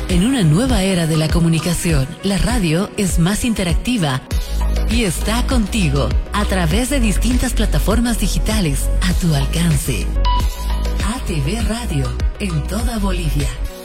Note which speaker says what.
Speaker 1: En una nueva era de la comunicación, la radio es más interactiva y está contigo a través de distintas plataformas digitales a tu alcance. ATV Radio en toda Bolivia.